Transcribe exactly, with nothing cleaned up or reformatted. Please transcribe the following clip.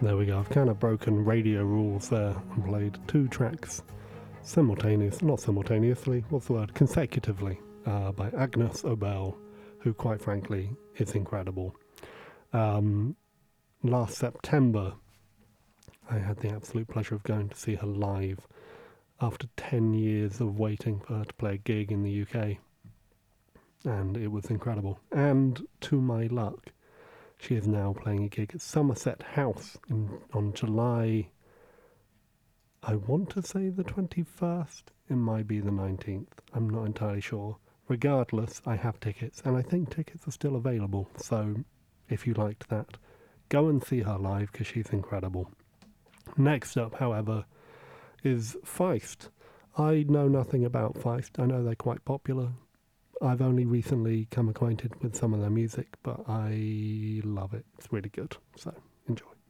There we go. I've kind of broken radio rules there and played two tracks simultaneously, not simultaneously, what's the word? Consecutively, uh, by Agnes Obel, who quite frankly is incredible. Um, last September, I had the absolute pleasure of going to see her live after ten years of waiting for her to play a gig in the U K. And it was incredible. And to my luck, she is now playing a gig at Somerset House in, on July, I want to say the twenty-first. It might be the nineteenth. I'm not entirely sure. Regardless, I have tickets, and I think tickets are still available. So if you liked that, go and see her live because she's incredible. Next up, however, is Feist. I know nothing about Feist. I know they're quite popular. I've only recently come acquainted with some of their music, but I love it. It's really good. So enjoy.